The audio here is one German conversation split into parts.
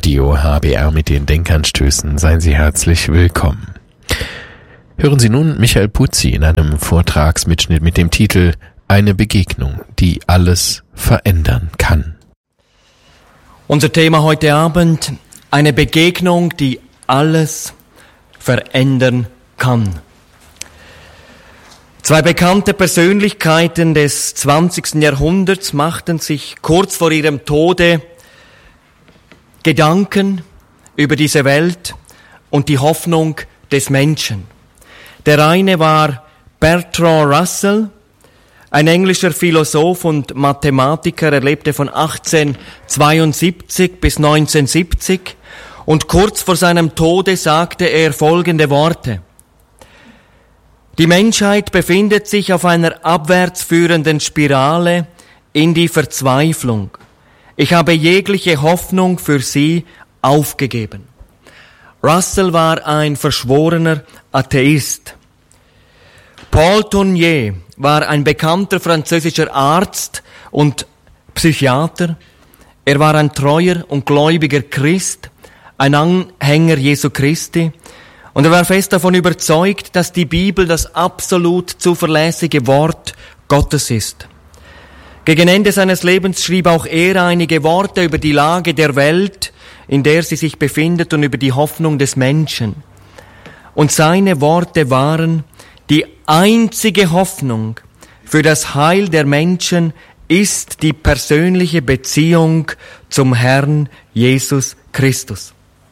Radio HBR mit den Denkanstößen. Seien Sie herzlich willkommen. Hören Sie nun Michael Puzzi in einem Vortragsmitschnitt mit dem Titel Eine Begegnung, die alles verändern kann. Unser Thema heute Abend, eine Begegnung, die alles verändern kann. Zwei bekannte Persönlichkeiten des 20. Jahrhunderts machten sich kurz vor ihrem Tode Gedanken über diese Welt und die Hoffnung des Menschen. Der eine war Bertrand Russell, ein englischer Philosoph und Mathematiker. Er lebte von 1872 bis 1970 und kurz vor seinem Tode sagte er folgende Worte: Die Menschheit befindet sich auf einer abwärts führenden Spirale in die Verzweiflung. Ich habe jegliche Hoffnung für sie aufgegeben. Russell war ein verschworener Atheist. Paul Tournier war ein bekannter französischer Arzt und Psychiater. Er war ein treuer und gläubiger Christ, ein Anhänger Jesu Christi. Und er war fest davon überzeugt, dass die Bibel das absolut zuverlässige Wort Gottes ist. Gegen Ende seines Lebens schrieb auch er einige Worte über die Lage der Welt, in der sie sich befindet, und über die Hoffnung des Menschen. Und seine Worte waren: Die einzige Hoffnung für das Heil der Menschen ist die persönliche Beziehung zum Herrn Jesus Christus.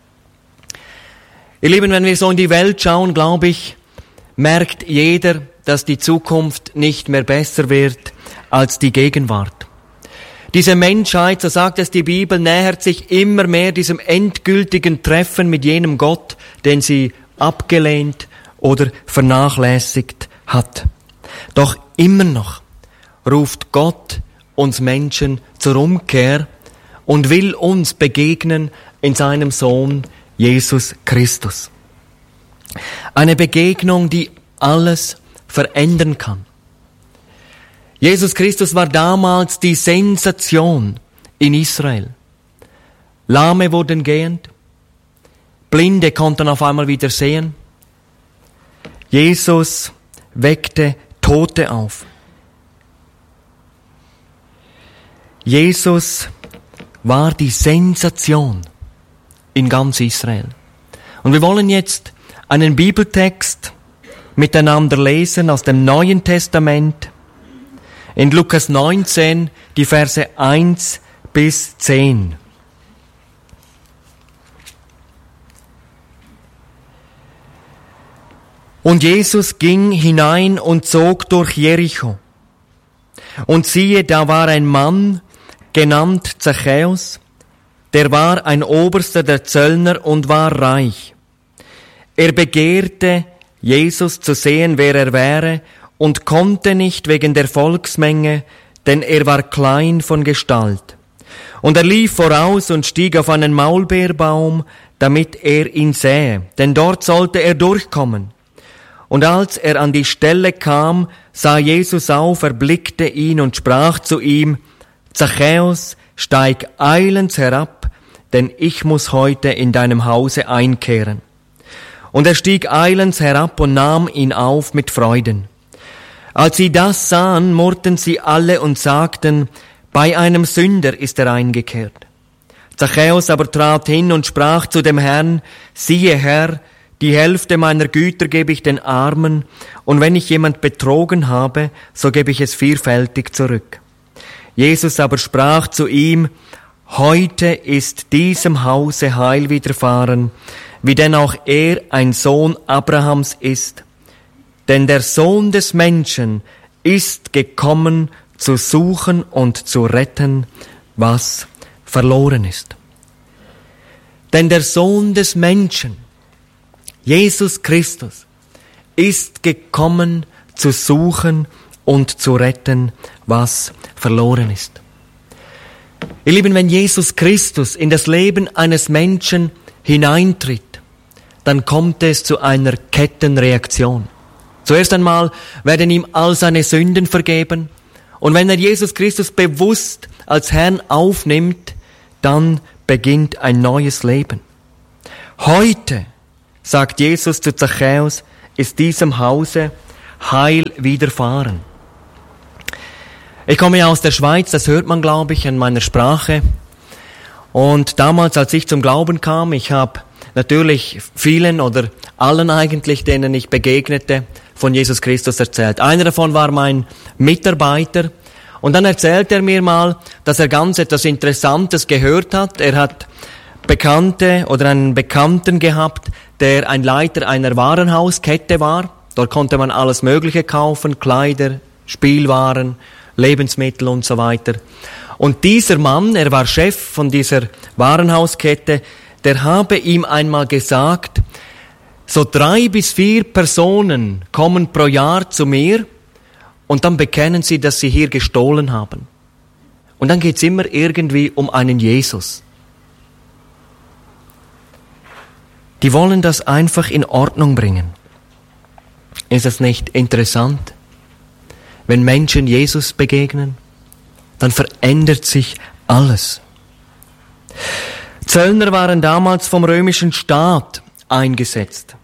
Ihr Lieben, wenn wir so in die Welt schauen, glaube ich, merkt jeder, dass die Zukunft nicht mehr besser wird als die Gegenwart. Diese Menschheit, so sagt es die Bibel, nähert sich immer mehr diesem endgültigen Treffen mit jenem Gott, den sie abgelehnt oder vernachlässigt hat. Doch immer noch ruft Gott uns Menschen zur Umkehr und will uns begegnen in seinem Sohn Jesus Christus. Eine Begegnung, die alles verändern kann. Jesus Christus war damals die Sensation in Israel. Lahme wurden gehend, Blinde konnten auf einmal wieder sehen. Jesus weckte Tote auf. Jesus war die Sensation in ganz Israel. Und wir wollen jetzt einen Bibeltext miteinander lesen aus dem Neuen Testament in Lukas 19, die Verse 1 bis 10. Und Jesus ging hinein und zog durch Jericho. Und siehe, da war ein Mann, genannt Zachäus, der war ein Oberster der Zöllner und war reich. Er begehrte, Jesus zu sehen, wer er wäre, und konnte nicht wegen der Volksmenge, denn er war klein von Gestalt. Und er lief voraus und stieg auf einen Maulbeerbaum, damit er ihn sähe, denn dort sollte er durchkommen. Und als er an die Stelle kam, sah Jesus auf, erblickte ihn und sprach zu ihm: Zachäus, steig eilends herab, denn ich muss heute in deinem Hause einkehren. Und er stieg eilends herab und nahm ihn auf mit Freuden. Als sie das sahen, murrten sie alle und sagten: Bei einem Sünder ist er eingekehrt. Zachäus aber trat hin und sprach zu dem Herrn: Siehe, Herr, die Hälfte meiner Güter gebe ich den Armen, und wenn ich jemand betrogen habe, so gebe ich es vierfältig zurück. Jesus aber sprach zu ihm: Heute ist diesem Hause Heil widerfahren, wie denn auch er ein Sohn Abrahams ist. Denn der Sohn des Menschen ist gekommen, zu suchen und zu retten, was verloren ist. Denn der Sohn des Menschen, Jesus Christus, ist gekommen, zu suchen und zu retten, was verloren ist. Ihr Lieben, wenn Jesus Christus in das Leben eines Menschen hineintritt, dann kommt es zu einer Kettenreaktion. Zuerst einmal werden ihm all seine Sünden vergeben, und wenn er Jesus Christus bewusst als Herrn aufnimmt, dann beginnt ein neues Leben. Heute, sagt Jesus zu Zachäus, ist diesem Hause Heil widerfahren. Ich komme ja aus der Schweiz, das hört man, glaube ich, an meiner Sprache. Und damals, als ich zum Glauben kam, ich habe natürlich vielen oder allen eigentlich, denen ich begegnete, von Jesus Christus erzählt. Einer davon war mein Mitarbeiter. Und dann erzählt er mir mal, dass er ganz etwas Interessantes gehört hat. Er hat Bekannte oder einen Bekannten gehabt, der ein Leiter einer Warenhauskette war. Dort konnte man alles Mögliche kaufen, Kleider, Spielwaren, Lebensmittel und so weiter. Und dieser Mann, er war Chef von dieser Warenhauskette, der habe ihm einmal gesagt, so 3 bis 4 Personen kommen pro Jahr zu mir und dann bekennen sie, dass sie hier gestohlen haben. Und dann geht's immer irgendwie um einen Jesus. Die wollen das einfach in Ordnung bringen. Ist es nicht interessant? Wenn Menschen Jesus begegnen, dann verändert sich alles. Zöllner waren damals vom römischen Staat eingesetzt.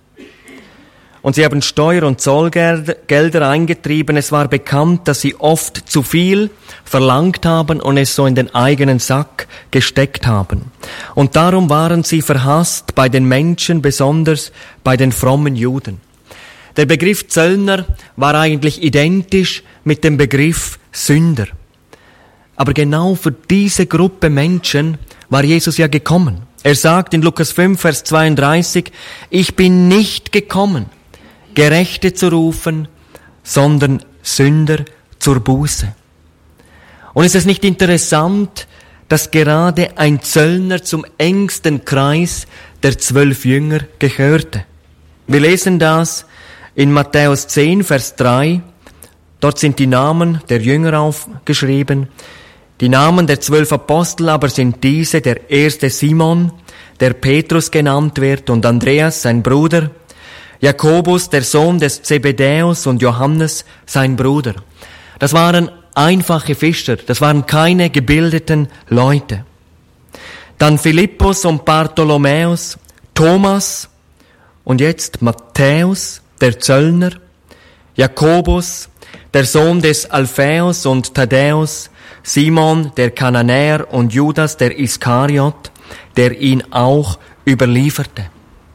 Und sie haben Steuer- und Zollgelder eingetrieben. Es war bekannt, dass sie oft zu viel verlangt haben und es so in den eigenen Sack gesteckt haben. Und darum waren sie verhasst bei den Menschen, besonders bei den frommen Juden. Der Begriff Zöllner war eigentlich identisch mit dem Begriff Sünder. Aber genau für diese Gruppe Menschen war Jesus ja gekommen. Er sagt in Lukas 5, Vers 32, ich bin nicht gekommen, Gerechte zu rufen, sondern Sünder zur Buße. Und ist es nicht interessant, dass gerade ein Zöllner zum engsten Kreis der 12 Jünger gehörte? Wir lesen das in Matthäus 10, Vers 3. Dort sind die Namen der Jünger aufgeschrieben. Die Namen der 12 Apostel aber sind diese, der erste Simon, der Petrus genannt wird, und Andreas, sein Bruder, Jakobus, der Sohn des Zebedäus, und Johannes, sein Bruder. Das waren einfache Fischer, das waren keine gebildeten Leute. Dann Philippus und Bartholomäus, Thomas und jetzt Matthäus, der Zöllner, Jakobus, der Sohn des Alphaeus und Thaddäus, Simon, der Kananäer, und Judas, der Iskariot, der ihn auch überlieferte.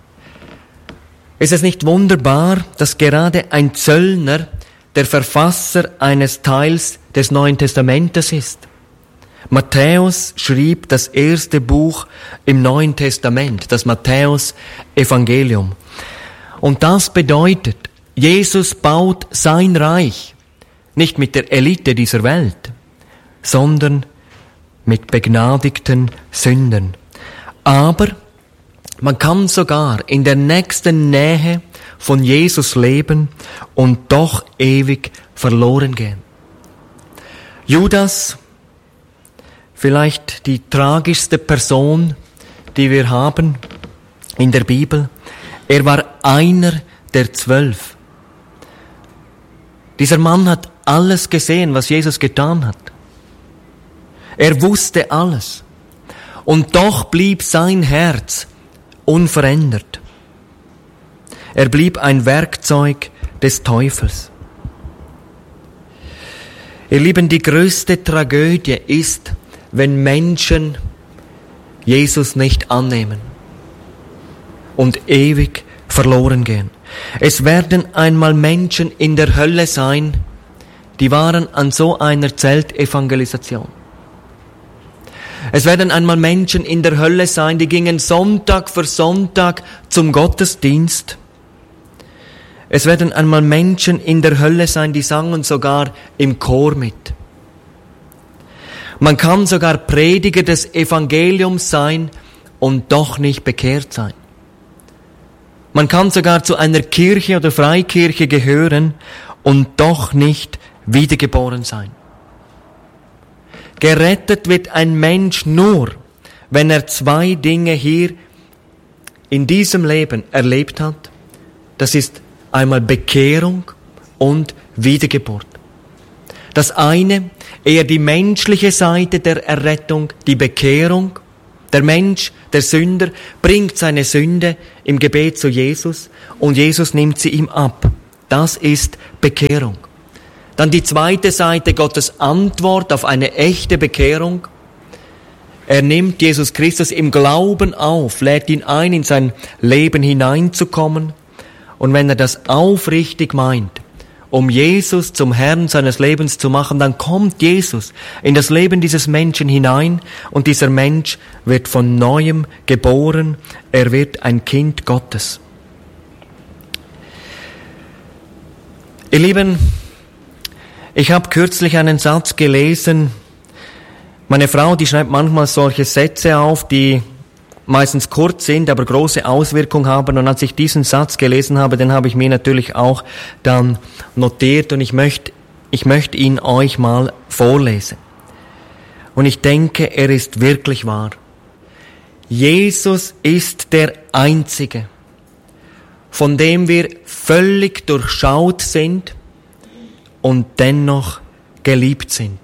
Ist es nicht wunderbar, dass gerade ein Zöllner der Verfasser eines Teils des Neuen Testamentes ist? Matthäus schrieb das erste Buch im Neuen Testament, das Matthäus-Evangelium. Und das bedeutet, Jesus baut sein Reich nicht mit der Elite dieser Welt, sondern mit begnadigten Sündern. Aber man kann sogar in der nächsten Nähe von Jesus leben und doch ewig verloren gehen. Judas, vielleicht die tragischste Person, die wir haben in der Bibel, er war einer der 12. Dieser Mann hat alles gesehen, was Jesus getan hat. Er wusste alles. Und doch blieb sein Herz unverändert. Er blieb ein Werkzeug des Teufels. Ihr Lieben, die größte Tragödie ist, wenn Menschen Jesus nicht annehmen und ewig verloren gehen. Es werden einmal Menschen in der Hölle sein, die waren an so einer Zeltevangelisation. Es werden einmal Menschen in der Hölle sein, die gingen Sonntag für Sonntag zum Gottesdienst. Es werden einmal Menschen in der Hölle sein, die sangen sogar im Chor mit. Man kann sogar Prediger des Evangeliums sein und doch nicht bekehrt sein. Man kann sogar zu einer Kirche oder Freikirche gehören und doch nicht wiedergeboren sein. Gerettet wird ein Mensch nur, wenn er 2 Dinge hier in diesem Leben erlebt hat. Das ist einmal Bekehrung und Wiedergeburt. Das eine, eher die menschliche Seite der Errettung, die Bekehrung, Der Mensch, der Sünder, bringt seine Sünde im Gebet zu Jesus und Jesus nimmt sie ihm ab. Das ist Bekehrung. Dann die zweite Seite, Gottes Antwort auf eine echte Bekehrung. Er nimmt Jesus Christus im Glauben auf, lädt ihn ein, in sein Leben hineinzukommen. Und wenn er das aufrichtig meint, um Jesus zum Herrn seines Lebens zu machen, dann kommt Jesus in das Leben dieses Menschen hinein und dieser Mensch wird von Neuem geboren. Er wird ein Kind Gottes. Ihr Lieben, ich habe kürzlich einen Satz gelesen. Meine Frau, die schreibt manchmal solche Sätze auf, die meistens kurz sind, aber große Auswirkungen haben. Und als ich diesen Satz gelesen habe, den habe ich mir natürlich auch dann notiert und ich möchte ihn euch mal vorlesen. Und ich denke, er ist wirklich wahr. Jesus ist der Einzige, von dem wir völlig durchschaut sind und dennoch geliebt sind.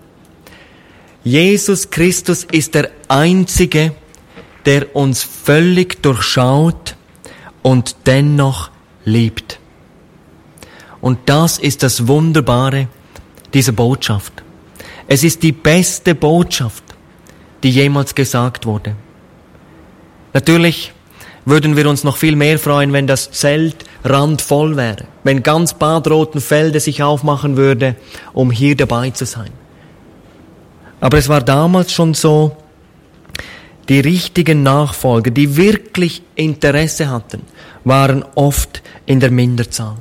Jesus Christus ist der Einzige, der uns völlig durchschaut und dennoch liebt. Und das ist das Wunderbare dieser Botschaft. Es ist die beste Botschaft, die jemals gesagt wurde. Natürlich würden wir uns noch viel mehr freuen, wenn das Zelt randvoll wäre, wenn ganz Bad Rotenfelde sich aufmachen würde, um hier dabei zu sein. Aber es war damals schon so, die richtigen Nachfolger, die wirklich Interesse hatten, waren oft in der Minderzahl.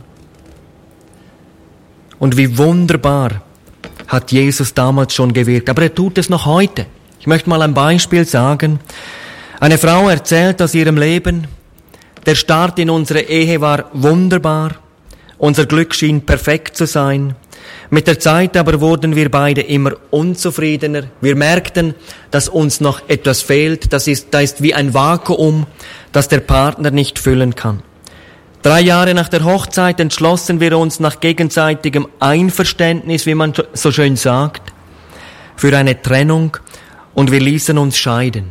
Und wie wunderbar hat Jesus damals schon gewirkt. Aber er tut es noch heute. Ich möchte mal ein Beispiel sagen. Eine Frau erzählt aus ihrem Leben, der Start in unsere Ehe war wunderbar. Unser Glück schien perfekt zu sein. Mit der Zeit aber wurden wir beide immer unzufriedener. Wir merkten, dass uns noch etwas fehlt. Da ist wie ein Vakuum, das der Partner nicht füllen kann. 3 Jahre nach der Hochzeit entschlossen wir uns nach gegenseitigem Einverständnis, wie man so schön sagt, für eine Trennung und wir ließen uns scheiden.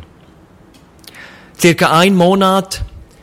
Circa 1 Monat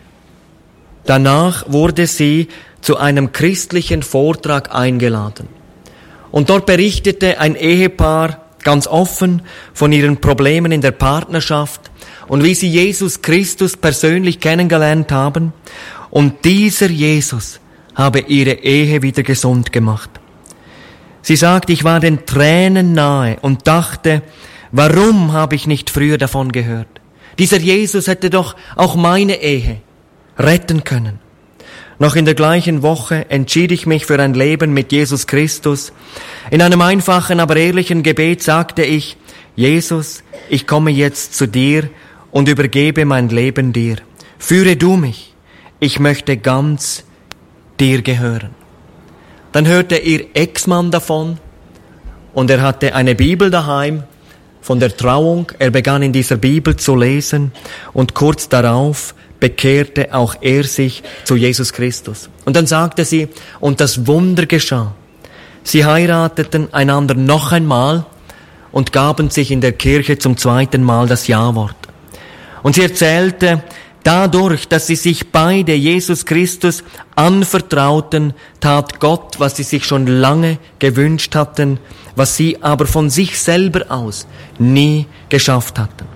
danach wurde sie zu einem christlichen Vortrag eingeladen. Und dort berichtete ein Ehepaar ganz offen von ihren Problemen in der Partnerschaft und wie sie Jesus Christus persönlich kennengelernt haben. Und dieser Jesus habe ihre Ehe wieder gesund gemacht. Sie sagt, ich war den Tränen nahe und dachte, warum habe ich nicht früher davon gehört? Dieser Jesus hätte doch auch meine Ehe retten können. Noch in der gleichen Woche entschied ich mich für ein Leben mit Jesus Christus. In einem einfachen, aber ehrlichen Gebet sagte ich, Jesus, ich komme jetzt zu dir und übergebe mein Leben dir. Führe du mich. Ich möchte ganz dir gehören. Dann hörte ihr Ex-Mann davon und er hatte eine Bibel daheim von der Trauung. Er begann in dieser Bibel zu lesen und kurz darauf bekehrte auch er sich zu Jesus Christus. Und dann sagte sie, und das Wunder geschah. Sie heirateten einander noch einmal und gaben sich in der Kirche zum 2. Mal das Ja-Wort. Und sie erzählte, dadurch, dass sie sich beide Jesus Christus anvertrauten, tat Gott, was sie sich schon lange gewünscht hatten, was sie aber von sich selber aus nie geschafft hatten.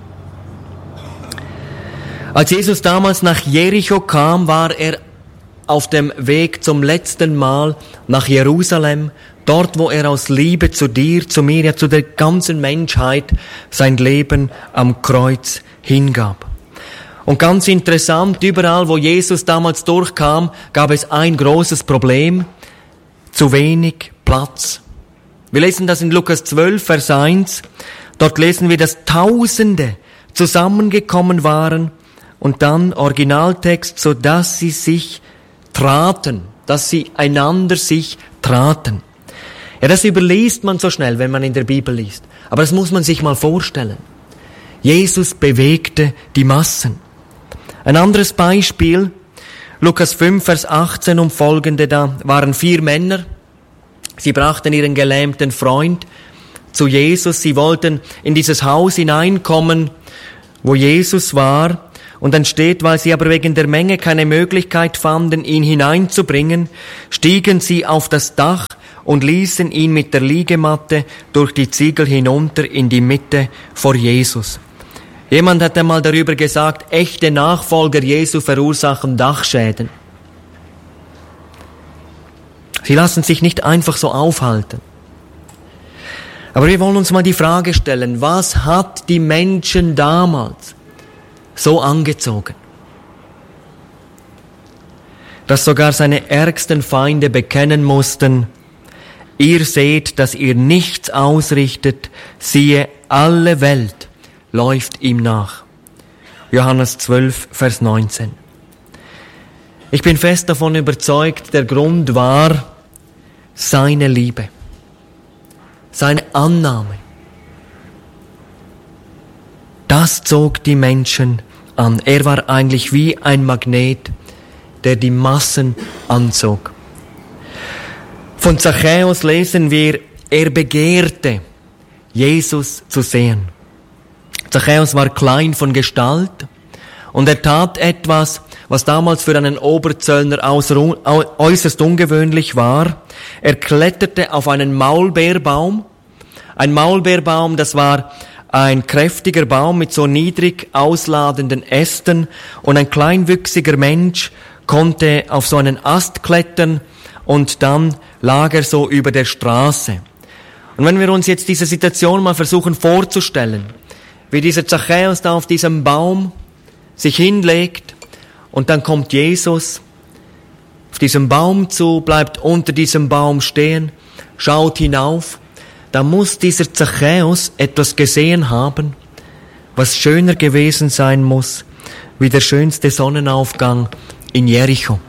Als Jesus damals nach Jericho kam, war er auf dem Weg zum letzten Mal nach Jerusalem, dort, wo er aus Liebe zu dir, zu mir, ja zu der ganzen Menschheit sein Leben am Kreuz hingab. Und ganz interessant, überall, wo Jesus damals durchkam, gab es ein großes Problem: zu wenig Platz. Wir lesen das in Lukas 12, Vers 1. Dort lesen wir, dass Tausende zusammengekommen waren und dann Originaltext, so dass sie sich traten, dass sie einander sich traten. Ja, das überliest man so schnell, wenn man in der Bibel liest. Aber das muss man sich mal vorstellen. Jesus bewegte die Massen. Ein anderes Beispiel, Lukas 5, Vers 18 und folgende, da waren 4 Männer. Sie brachten ihren gelähmten Freund zu Jesus. Sie wollten in dieses Haus hineinkommen wo Jesus war. Und dann steht, weil sie aber wegen der Menge keine Möglichkeit fanden, ihn hineinzubringen, stiegen sie auf das Dach und ließen ihn mit der Liegematte durch die Ziegel hinunter in die Mitte vor Jesus. Jemand hat einmal darüber gesagt, echte Nachfolger Jesu verursachen Dachschäden. Sie lassen sich nicht einfach so aufhalten. Aber wir wollen uns mal die Frage stellen, was hat die Menschen damals so angezogen, dass sogar seine ärgsten Feinde bekennen mussten, ihr seht, dass ihr nichts ausrichtet, siehe, alle Welt läuft ihm nach. Johannes 12, Vers 19. Ich bin fest davon überzeugt, der Grund war seine Liebe, seine Annahme. Das zog die Menschen an. Er war eigentlich wie ein Magnet, der die Massen anzog. Von Zachäus lesen wir, er begehrte, Jesus zu sehen. Zachäus war klein von Gestalt und er tat etwas, was damals für einen Oberzöllner äußerst ungewöhnlich war. Er kletterte auf einen Maulbeerbaum. Ein Maulbeerbaum, das war ein kräftiger Baum mit so niedrig ausladenden Ästen, und ein kleinwüchsiger Mensch konnte auf so einen Ast klettern und dann lag er so über der Straße. Und wenn wir uns jetzt diese Situation mal versuchen vorzustellen, wie dieser Zachäus da auf diesem Baum sich hinlegt und dann kommt Jesus auf diesem Baum zu, bleibt unter diesem Baum stehen, schaut hinauf, da muss dieser Zachäus etwas gesehen haben, was schöner gewesen sein muss, wie der schönste Sonnenaufgang in Jericho.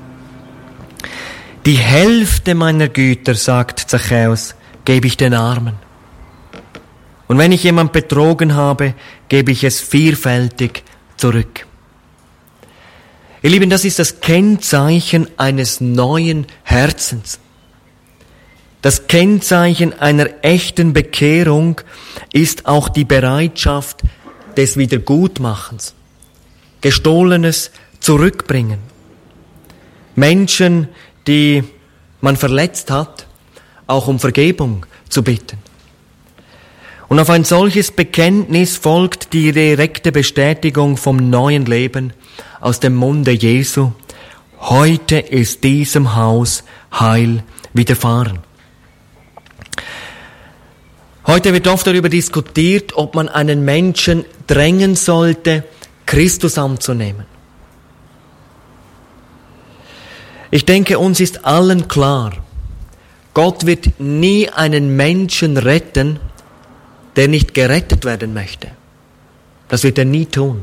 Die Hälfte meiner Güter, sagt Zachäus, gebe ich den Armen. Und wenn ich jemand betrogen habe, gebe ich es vierfältig zurück. Ihr Lieben, das ist das Kennzeichen eines neuen Herzens. Das Kennzeichen einer echten Bekehrung ist auch die Bereitschaft des Wiedergutmachens. Gestohlenes zurückbringen. Menschen, die man verletzt hat, auch um Vergebung zu bitten. Und auf ein solches Bekenntnis folgt die direkte Bestätigung vom neuen Leben aus dem Munde Jesu. Heute ist diesem Haus Heil widerfahren. Heute wird oft darüber diskutiert, ob man einen Menschen drängen sollte, Christus anzunehmen. Ich denke, uns ist allen klar, Gott wird nie einen Menschen retten, der nicht gerettet werden möchte. Das wird er nie tun.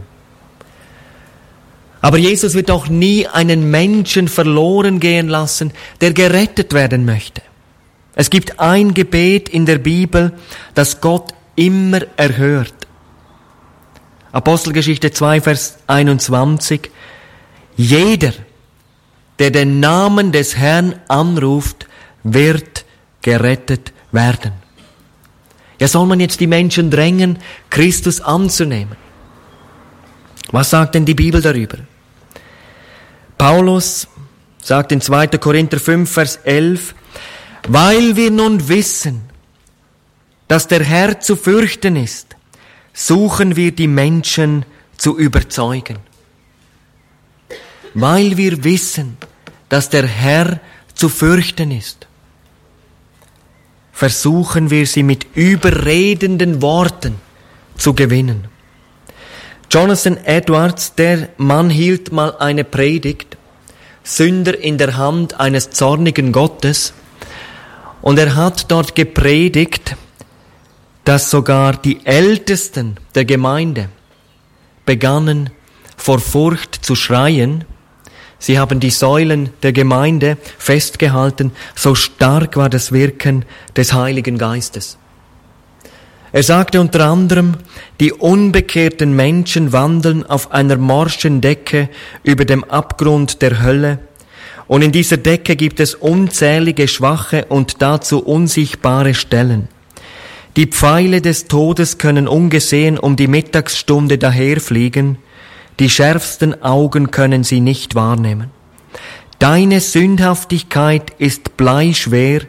Aber Jesus wird auch nie einen Menschen verloren gehen lassen, der gerettet werden möchte. Es gibt ein Gebet in der Bibel, das Gott immer erhört. Apostelgeschichte 2, Vers 21. Jeder, der den Namen des Herrn anruft, wird gerettet werden. Ja, soll man jetzt die Menschen drängen, Christus anzunehmen? Was sagt denn die Bibel darüber? Paulus sagt in 2. Korinther 5, Vers 11, weil wir nun wissen, dass der Herr zu fürchten ist, suchen wir die Menschen zu überzeugen. Weil wir wissen, dass der Herr zu fürchten ist, versuchen wir sie mit überredenden Worten zu gewinnen. Jonathan Edwards, der Mann, hielt mal eine Predigt, Sünder in der Hand eines zornigen Gottes, und er hat dort gepredigt, dass sogar die Ältesten der Gemeinde begannen, vor Furcht zu schreien. Sie haben die Säulen der Gemeinde festgehalten, so stark war das Wirken des Heiligen Geistes. Er sagte unter anderem, die unbekehrten Menschen wandeln auf einer morschen Decke über dem Abgrund der Hölle, und in dieser Decke gibt es unzählige schwache und dazu unsichtbare Stellen. Die Pfeile des Todes können ungesehen um die Mittagsstunde daherfliegen, die schärfsten Augen können sie nicht wahrnehmen. Deine Sündhaftigkeit ist bleischwer,